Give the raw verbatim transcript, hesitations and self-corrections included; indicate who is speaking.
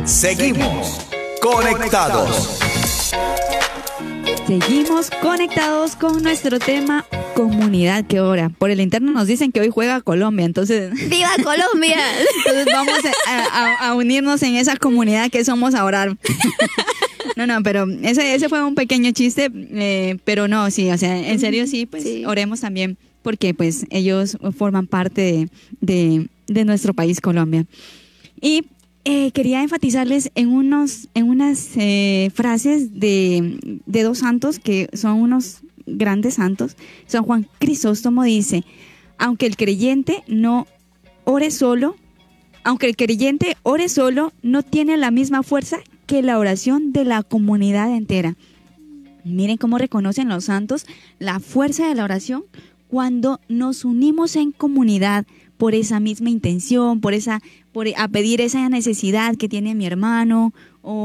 Speaker 1: Seguimos conectados.
Speaker 2: Seguimos conectados con nuestro tema comunidad, que ahora por el interno nos dicen que hoy juega Colombia, entonces
Speaker 3: ¡viva Colombia!
Speaker 2: Entonces vamos a, a, a unirnos en esa comunidad que somos a orar. No, no, pero ese, ese fue un pequeño chiste, eh, pero no, sí, o sea, en serio sí, pues sí. Oremos también, porque pues ellos forman parte de, de, de nuestro país, Colombia. Y eh, quería enfatizarles en, unos, en unas eh, frases de, de dos santos que son unos grandes santos. San Juan Crisóstomo dice: aunque el creyente no ore solo, aunque el creyente ore solo, no tiene la misma fuerza que la oración de la comunidad entera. Miren cómo reconocen los santos la fuerza de la oración cuando nos unimos en comunidad por esa misma intención, por esa, por a pedir esa necesidad que tiene mi hermano, o